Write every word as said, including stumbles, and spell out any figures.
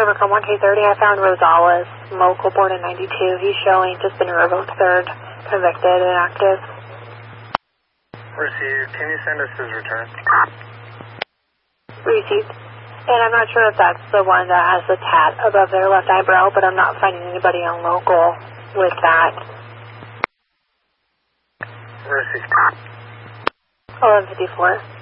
Macomb one two thirty, I found Rosales, local board in ninety-two. He's showing just been revoked third, convicted and active. Received. Can you send us his return? Received. And I'm not sure if that's the one that has the tat above their left eyebrow, but I'm not finding anybody on local with that. Received. eleven fifty-four.